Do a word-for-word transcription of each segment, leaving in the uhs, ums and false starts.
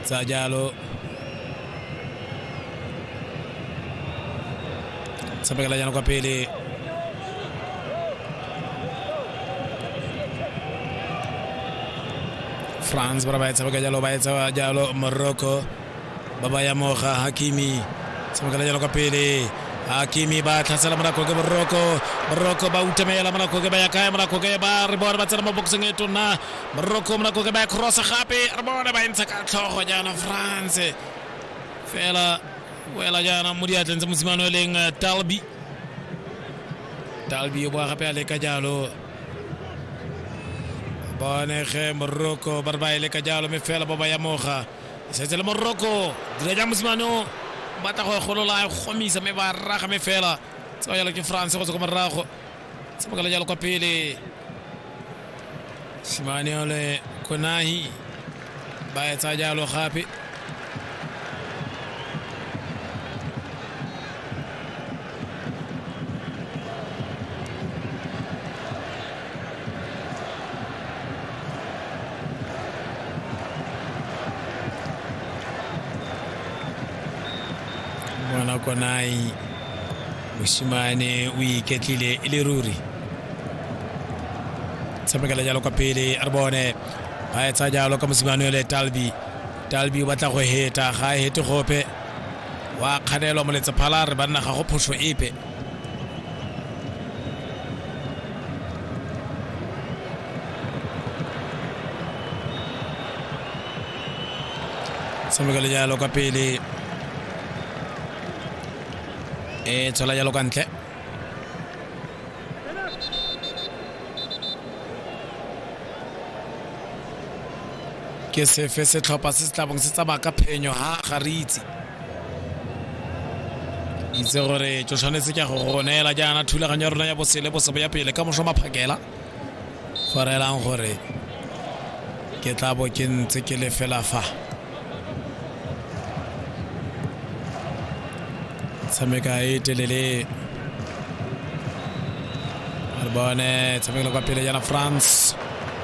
tsa jalo tshamekela jana kwa pele France bara ba tshameka jalo ba etsa jalo Morocco baba ya moga Hakimi tshamekela jalo kwa pele Hakimi ba tlhasela mona go ke Morocco Morocco ba utemela mona go ke ba ya kae mona go ke ba re bona ba tsena mo boxing e tona Morocco mona go ke ba cross gape re bona ba intsa ka tlhogo jana France fela wela jana mo dia tlentshe mosimano leng Talbi Talbi bo gape ale ka jalo bone ge Morocco ba ba ile ka jalo me fela baba ya moga se tsela Morocco dire ja mosimano bata go golola khomisa me ba raga me fela tsa ya le ke France go tsa go morago se baka le jalo kwa pele Simane ole Konahi ba etsa jalo gape mwana Konahi Mosimane o iketlile e le ruri tshamekela jalo kwa pele a bone ba etsa jalo ka Mosimane le Talbi Talbi o batla go heta ga hete gope wa kganelwa mo letsa phala re banna ga go phosho epe tshamekela jalo kwa pele e tsola jalo ka ntle ke sefe se tlhopha se se tlabong se tsaba ka phenyo ha ga re itse itse gore tso tshwanetse ke go gonela jana thulaganyo rona ya bosele bosebo ya pele ka moso maphakela gorelang gore ke tlabo ke ntse ke le fela fa tshameka e telele Albane tshameka kwa pele jana France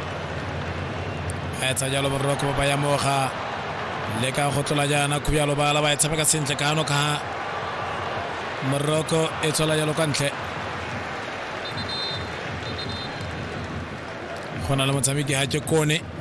etsa jalo Morocco ba ya moga le ka go tlola jana kubyalo ba la ba tshameka sentle ka no ka Morocco e tsola jalo ka ntle gona le motshameki ha ke kone